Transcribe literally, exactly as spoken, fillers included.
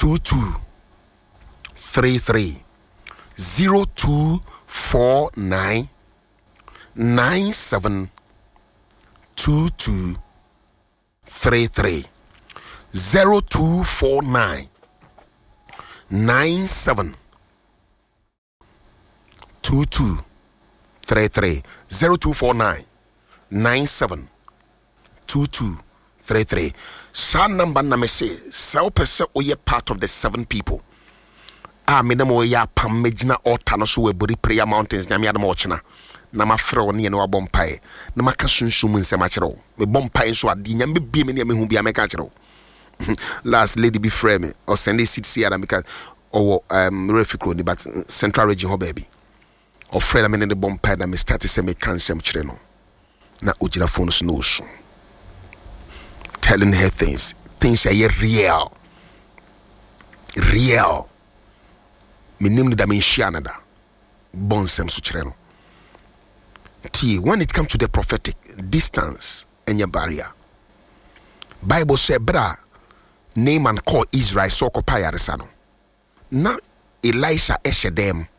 two two three three zero two four nine nine seven two two three three zero two four nine nine seven two two three three zero two four nine nine seven two two three three. Sa number na me say sa opese oye part of the seven people. Ah me dem oye apam magina altar no so we body prayer mountains nyame adom ochina. Na ma frɛ wo ne ne wabɔ mpae na maka sunsun nsɛm akyerɛ wo me bɔ mpae so ade nyame bie me ne me hu bia meka akyerɛ wo. Last lady be frame me or send a seat see adam because or um refikro ni but central region ho baby or friend am in the bomb pad and me start to say me cancel chire no na ojira phone so no so telling her things things are real real me nim ni da me hia nada bon sem so chire no T when it comes to the prophetic distance and your barrier Bible say bra Naaman call Israel so occupy Aresano. Na Elisha eshe them